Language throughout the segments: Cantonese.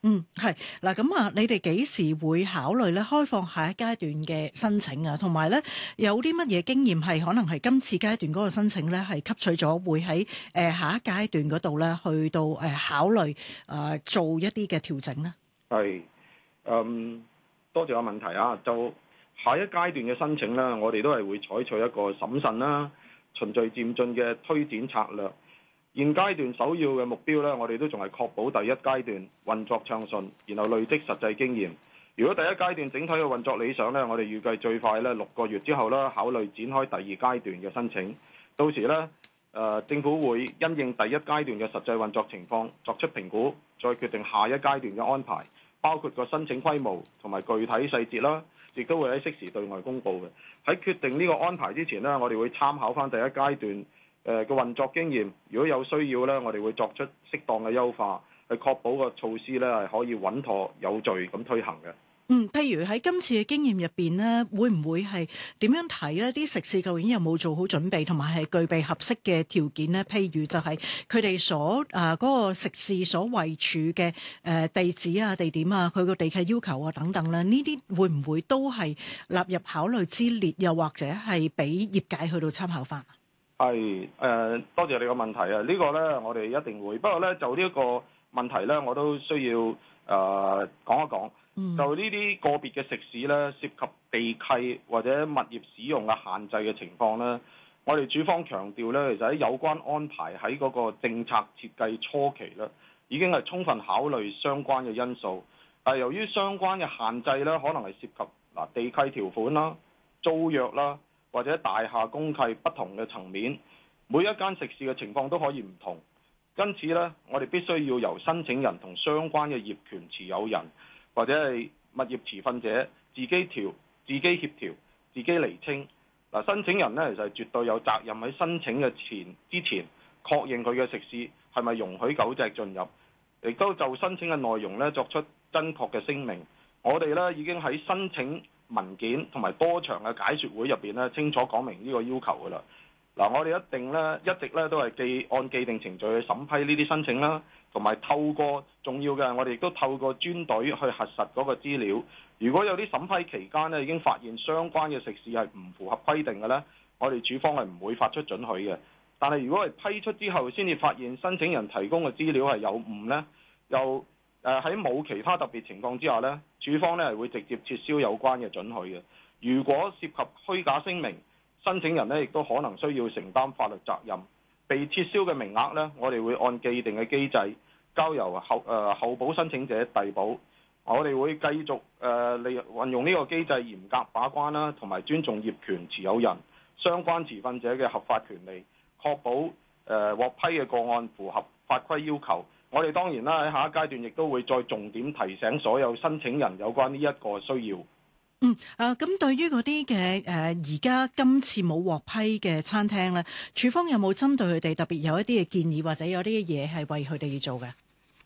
係嗱，咁啊，你哋幾時會考慮咧開放下一階段嘅申請啊？同埋咧，有啲乜嘢經驗係可能係今次階段嗰個申請咧係吸取咗，會喺下一階段嗰度咧去到考慮做一啲嘅調整咧？ 係，多謝個問題啊！就下一階段嘅申請咧，我哋都係會採取一個審慎啦、循序漸進嘅推展策略。現階段首要嘅目標咧，我哋都仲係確保第一階段運作暢順，然後累積實際經驗。如果第一階段整體嘅運作理想咧，我哋預計最快咧6個月之後啦，考慮展開第二階段嘅申請。到時咧，政府會因應第一階段嘅實際運作情況作出評估，再決定下一階段嘅安排，包括個申請規模同埋具體細節啦，亦都會喺適時對外公佈嘅。喺決定呢個安排之前呢，我哋會參考返第一階段嘅運作經驗，如果有需要咧，我哋會作出適當嘅優化，去確保個措施咧係可以穩妥有序咁推行嘅。 譬如喺今次嘅經驗入邊咧，會唔會係點樣睇咧？啲食肆究竟有冇做好準備，同埋係具備合適嘅條件咧？譬如就係佢哋所嗰個食肆所位處嘅地址啊、地點啊、佢個地契要求啊等等咧，呢啲會唔會都係納入考慮之列？又或者係俾業界去到參考翻？ 係多謝你個問題啊！呢個咧我哋一定會，不過咧就呢一個問題咧，我都需要講一講。就呢啲個別嘅食肆咧，涉及地契或者物業使用嘅限制嘅情況咧，我哋署方強調咧，其實喺有關安排喺嗰個政策設計初期咧，已經係充分考慮相關嘅因素。但係由於相關嘅限制咧，可能係涉及地契條款啦、租約啦，或者大廈公契不同嘅層面，每一間食肆嘅情況都可以唔同。因此咧，我哋必須要由申請人同相關嘅業權持有人，或者係物業持份者自己協調、自己釐清。申請人呢，其實係絕對有責任喺申請嘅之前確認佢嘅食肆係咪容許狗隻進入，亦都就申請嘅內容呢作出真確嘅聲明。我哋呢已經喺申請文件同埋多場嘅解說會入邊呢清楚講明呢個要求㗎啦。我哋一直都係按既定程序去審批呢啲申請啦，同埋透過重要嘅，我哋亦都透過專隊去核實嗰個資料。如果有啲審批期間呢已經發現相關嘅食肆係唔符合規定嘅呢，我哋署方係唔會發出准許嘅。但係如果係批出之後先至發現申請人提供嘅資料係有誤呢，又喺冇其他特別情況之下呢，署方呢係會直接撤銷有關嘅准許嘅。如果涉及虛假聲明，申請人呢亦都可能需要承擔法律責任。被撤銷嘅名額呢，我哋會按既定嘅機制交由候補申請者遞補。我哋會繼續運用呢個機制嚴格把關啦，同埋尊重業權持有人、相關持份者嘅合法權利，確保獲批嘅個案符合法規要求。我哋當然啦，喺下一階段亦都會再重點提醒所有申請人有關呢一個需要。 咁對於嗰啲嘅而家今次冇獲批嘅餐廳咧，署方有冇針對佢哋特別有一啲嘅建議，或者有啲嘢係為佢哋要做嘅？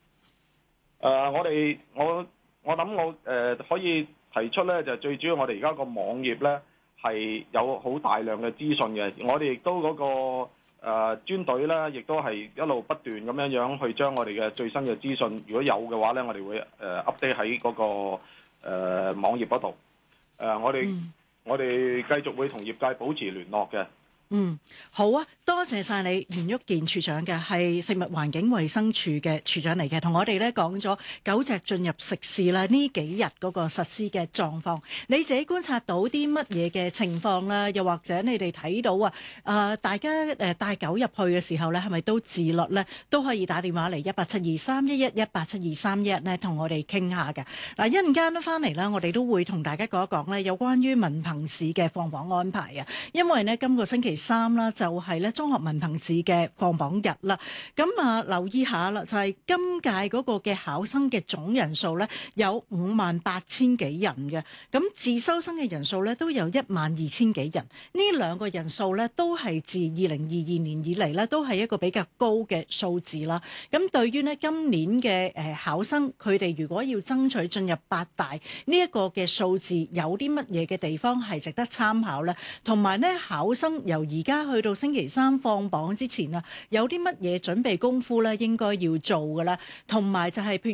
我諗可以提出咧，就最主要我哋而家個網頁咧係有好大量嘅資訊嘅，我哋亦都嗰個專隊咧，亦都係一路不斷咁樣去將我哋嘅最新嘅資訊，如果有嘅話咧，我哋會update 喺嗰個網頁嗰度。我哋繼續會同業界保持聯絡嘅。 好啊，多謝晒你，袁旭健處長嘅，係食物環境衛生署嘅處長嚟嘅，同我哋咧講咗狗隻進入食肆啦呢幾日嗰個實施嘅狀況。你自己觀察到啲乜嘢嘅情況啦？又或者你哋睇到大家帶狗入去嘅時候咧，係咪都自律咧？都可以打電話嚟1872311，1872311咧，同我哋傾下嘅。嗱，一陣間都翻嚟啦，我哋都會同大家講一講咧，有關於文憑試嘅放榜安排啊。因為呢，今個星期3啦，就係咧中學文憑試嘅放榜日啦。咁留意下啦，就係今屆嗰個嘅考生嘅總人數咧有58,000幾人嘅，咁自修生嘅人數咧都有12,000幾人。呢兩個人數咧都係自2022年以嚟咧都係一個比較高嘅數字啦。咁對於呢今年嘅考生，佢哋如果要爭取進入8大呢一個嘅數字，有啲乜嘢嘅地方係值得參考咧？同埋呢考生由而家去到星期3放榜之前啊，有啲乜嘢準備功夫咧應該要做嘅咧？同埋就係譬